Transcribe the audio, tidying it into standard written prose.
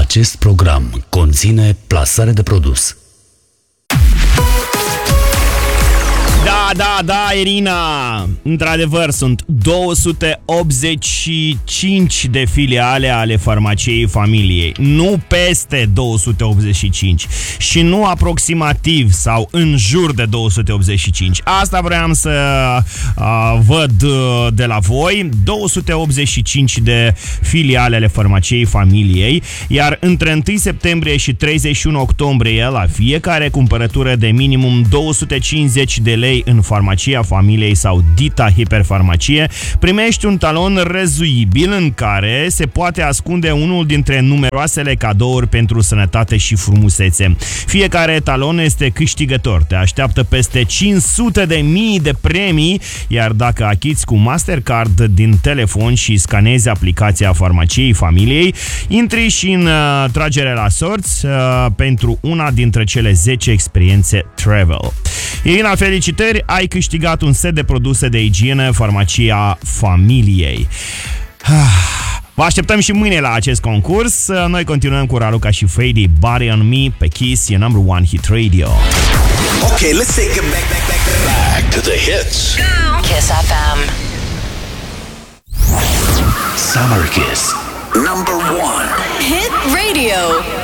Acest program conține plasare de produs. Da, Irina! Într-adevăr, sunt 285 de filiale ale Farmaciei Familiei. Nu peste 285 și nu aproximativ sau în jur de 285. Asta vreau să văd de la voi. 285 de filiale ale Farmaciei Familiei, iar între 1 septembrie și 31 octombrie la fiecare cumpărătură de minimum 250 de lei în Farmacia Familiei sau dita hiperfarmacie, primești un talon rezuibil în care se poate ascunde unul dintre numeroasele cadouri pentru sănătate și frumusețe. Fiecare talon este câștigător. Te așteaptă peste 500.000 de premii, iar dacă achiți cu Mastercard din telefon și scanezi aplicația Farmaciei Familiei, intri și în tragere la sorți pentru una dintre cele 10 experiențe Travel. Irina, felicitări! Ai câștigat un set de produse de igienă Farmacia Familiei. Vă așteptăm și mâine la acest concurs. Noi continuăm cu Raluca și Fady, Body on Me, pe Kiss, e number one hit radio. Okay, let's take it back to the hits. Go! Kiss FM. Summer Kiss. Number one. Hit radio.